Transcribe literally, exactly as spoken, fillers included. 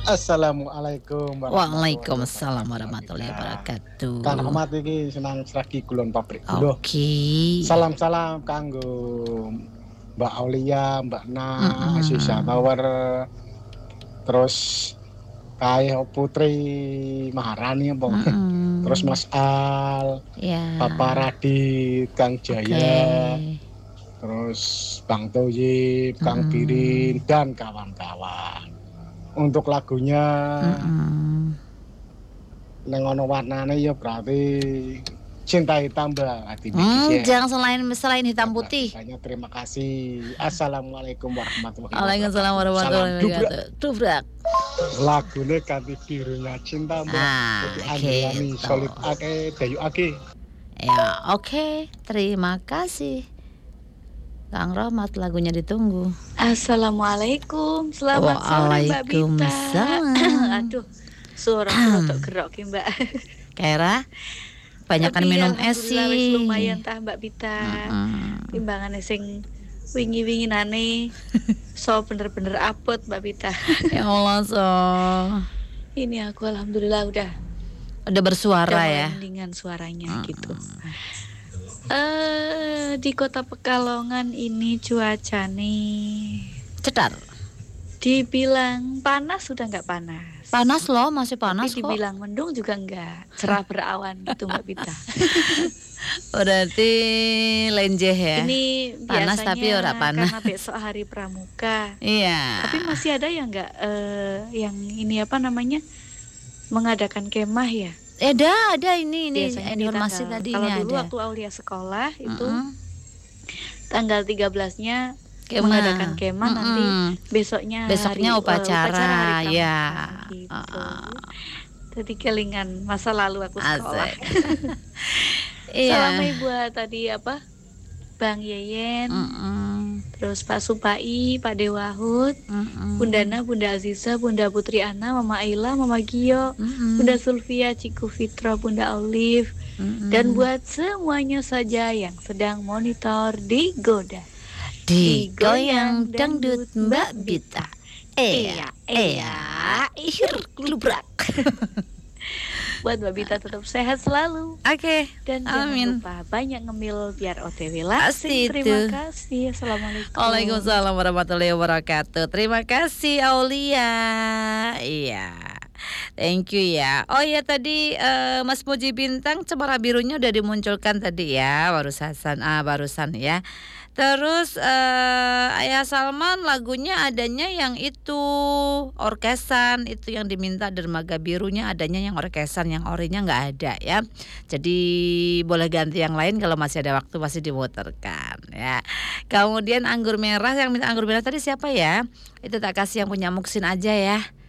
Assalamualaikum warahmatullahi Waalaikumsalam wabarakatuh, Mbak warahmatullahi Mita. wabarakatuh. Kang Ahmad iki senang selagi kulon pabrik gula. Oke. Salam-salam kanggo Mbak Aulia, Mbak Na, Aziza Mhm. Tower, terus kae Putri Maharani apa, terus Mhm. Mas Al, Iya. Papa Radit, Kang Oke. Jaya, terus Bang Thoyib, Kang Birin, Mhm. dan kawan-kawan. Untuk lagunya Mhm. Neng ono warnane ya berarti Cinta Hitam Mbak, Adi Mmm, Megisya. jangan selain selain hitam Dan putih. banyak terima kasih. Assalamualaikum warahmatullahi Waalaikumsalam wabarakatuh. Salam warahmatullahi dubrak. wabarakatuh. Dubrak. Lagune ganti Birunya Cinta Mbak, Ah, Tuti Anjani, gitu. Solid Ake, Dayu Ake. Ya, oke. Terima kasih. Kang Rahmat, lagunya ditunggu. Assalamualaikum, selamat sore Mbak Bita. Waalaikumsalam. Aduh, suaraku rodok gerok ki Mbak. Kera, banyakan Tapi minum es alhamdulillah wis sih. lumayan tah Mbak Bita. Mhm. Timbangane sing wingi-winginane so bener-bener abot Mbak Bita. Ya Allah, so. Ini aku alhamdulillah udah Udah bersuara udah mulai ya. mendingan suaranya Mhm. gitu. Eh di Kota Pekalongan ini cuacane Cetar. dibilang panas sudah nggak panas. Panas loh, masih panas Tapi kok. dibilang mendung juga enggak, cerah berawan gitu Mbak Bita. Berarti lenjeh ya. Ini Panas biasanya tapi ora panas. karena besok hari pramuka. Iya. Tapi masih ada yang enggak eh, yang ini apa namanya? Mengadakan kemah ya? Ada, ada ini ini Biasanya di informasi tanggal, tadi kalau ini dulu ada. waktu Aulia sekolah itu Mhm. tanggal tiga belasnya Kemah. mengadakan kemah, nanti Mhm. besoknya Besoknya hari, eh, upacara, upacara hari ya. pramuka gitu. Heeh. Jadi kelingan masa lalu aku sekolah. Asik. Iya. Salam buat tadi apa? Bang Yeyen, Mhm. terus Pak Supai, Pak Dewahud, Mhm. Bunda Na, Bunda Aziza, Bunda Putri Ana, Mama Aila, Mama Gio, Mhm. Bunda Sulfia, Ciku Fitro, Bunda Olive, Mhm. dan buat semuanya saja yang sedang monitor di Goda. Digoyang dangdut Mbak Bita. Iya, iya, ihir klubrak. Buat Mbak Bita tetap sehat selalu. Oke, Dan amin. jangan lupa banyak ngemil biar O T W Pasti langsing. Terima itu. kasih. Assalamualaikum. Waalaikumsalam warahmatullahi wabarakatuh. Terima kasih Aulia. Iya. Thank you ya. Oh ya tadi eh, Mas Muji Bintang Cemara Birunya udah dimunculkan tadi ya, barusan ah barusan ya. Terus eh, Ayah Salman lagunya adanya yang itu orkesan, itu yang diminta dermaga birunya adanya yang orkesan, yang orinya nggak ada ya. Jadi boleh ganti yang lain kalau masih ada waktu, masih dimuterkan ya. Kemudian anggur merah, yang minta anggur merah tadi siapa ya? Itu tak kasih yang punya Muksin aja ya.